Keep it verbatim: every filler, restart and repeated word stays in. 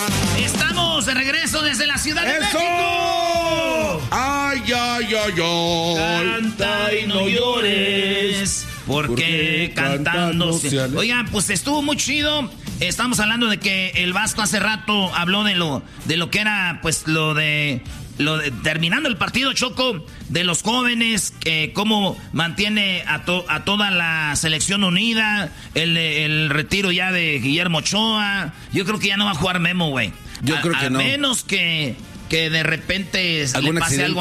Estamos de regreso desde la Ciudad de ¡Eso! México. Ay, ay, ay, ay. Canta y no llores, porque, porque cantando... Se... Oigan, pues estuvo muy chido. Estamos hablando de que el Vasco hace rato habló de lo, de lo que era, pues, lo de... Lo de, terminando el partido, Choco, de los jóvenes, eh, cómo mantiene a, to, a toda la selección unida, el, el retiro ya de Guillermo Ochoa. Yo creo que ya no va a jugar Memo, güey. Yo a, creo que a no. A menos que, que de repente le pase accidente? algo